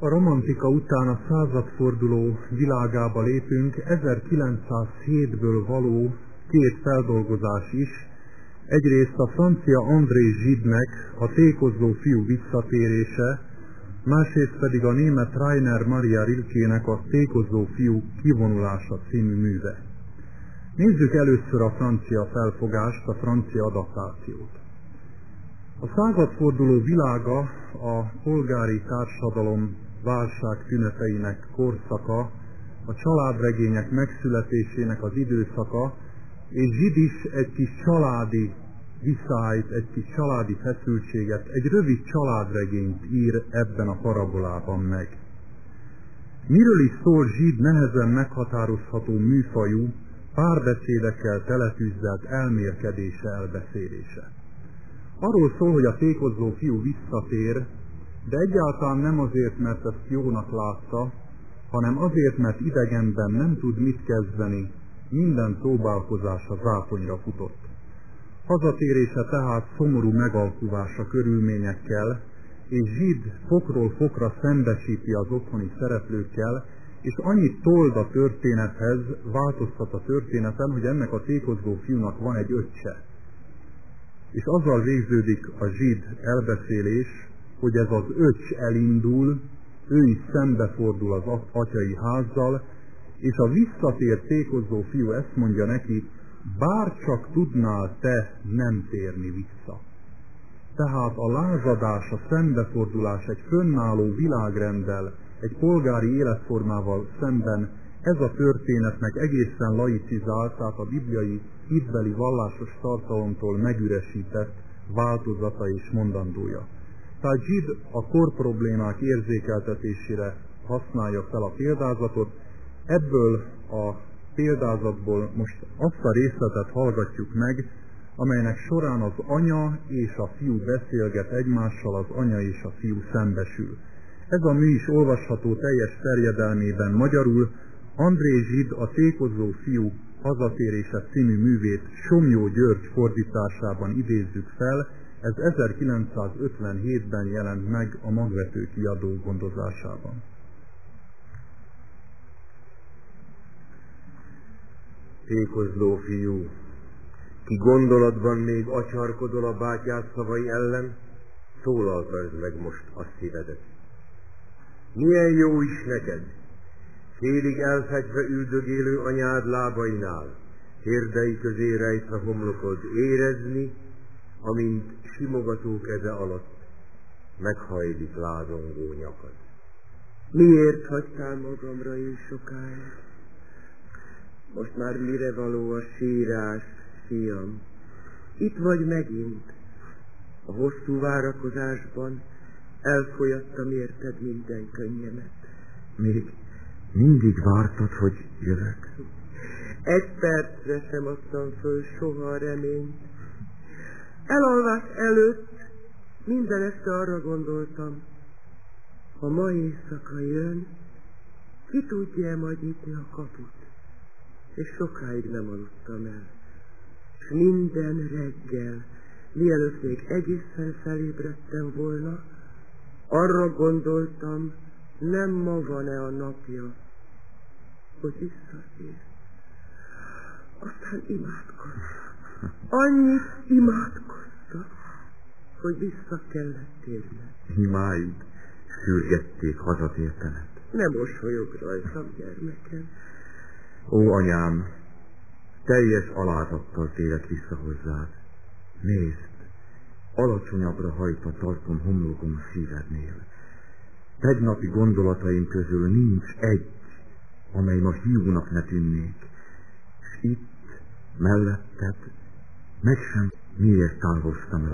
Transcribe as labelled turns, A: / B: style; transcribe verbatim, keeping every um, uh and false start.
A: A romantika után a századforduló világába lépünk, ezerkilencszázhétből való két feldolgozás is. Egyrészt a francia André Gidenek a Tékozló fiú visszatérése, másrészt pedig a német Rainer Maria Rilkének a Tékozló fiú kivonulása című műve. Nézzük először a francia felfogást, a francia adaptációt. A századforduló világa a polgári társadalom válság tüneteinek korszaka, a családregények megszületésének az időszaka, és Gide is egy kis családi viszályt, egy kis családi feszültséget, egy rövid családregényt ír ebben a parabolában meg. Miről is szól Gide nehezen meghatározható műfajú, párbeszédekkel teletűzzelt elmélkedése, elbeszélése? Arról szól, hogy a tékozló fiú visszatér, de egyáltalán nem azért, mert ezt jónak látta, hanem azért, mert idegenben nem tud mit kezdeni, minden próbálkozása zátonyra futott. Hazatérése tehát szomorú megalkuvása körülményekkel, és Gide fokról fokra szembesíti az otthoni szereplőkkel, és annyit told a történethez, változtat a történeten, hogy ennek a tékozló fiúnak van egy öccse. És azzal végződik a Gide elbeszélés, hogy ez az öcs elindul, ő is szembefordul az atyai házzal, és a visszatért tékozló fiú ezt mondja neki, bár csak tudnál te nem térni vissza. Tehát a lázadás, a szembefordulás egy fönnálló világrenddel, egy polgári életformával szemben ez a történetnek egészen laicizált, tehát a bibliai hitbeli vallásos tartalomtól megüresített változata és mondandója. Tehát Gide a korproblémák érzékeltetésére használja fel a példázatot, ebből a példázatból most azt a részletet hallgatjuk meg, amelynek során az anya és a fiú beszélget egymással, az anya és a fiú szembesül. Ez a mű is olvasható teljes terjedelmében magyarul. André Gide a Tékozló fiú hazatérése című művét Somlyó György fordításában idézzük fel, ez ezerkilencszázötvenhétben jelent meg a Magvető kiadó gondozásában.
B: Tékozló fiú, ki gondolatban még acsarkodol a bátyád szavai ellen, szólaltasd meg most a szívedet. Milyen jó is neked, félig elfegyve üldögélő anyád lábainál, térdei közé rejtve homlokod, érezni, amint simogató keze alatt meghajlik lázongó nyakad.
C: Miért hagytál magamra én sokáig? Most már mire való a sírás, fiam? Itt vagy megint. A hosszú várakozásban elfolyattam érted minden könnyemet.
B: Még mindig vártad, hogy jövök?
C: Egy percre sem adtam föl soha a reményt. Elalvás előtt minden este arra gondoltam, ha ma éjszaka jön, ki tudja majd nyitni a kaput. És sokáig nem aludtam el. És minden reggel, mielőtt még egészen felébredtem volna, arra gondoltam, nem ma van-e a napja, hogy visszatér. Aztán imádkoztam. Annyit imádkoztam, hogy vissza kellett térnem.
B: Imáid sürgették hazatértenet.
C: Nem mosolyog rajtam, gyermekem.
B: Ó, anyám, teljes alázattal térek vissza hozzád. Nézd, alacsonyabbra hajtva tartom homlokom a szívednél. Tegnapi gondolataim közül nincs egy, amely ma hiúnak ne tűnnék. És itt, melletted, meg sem miért távoztam el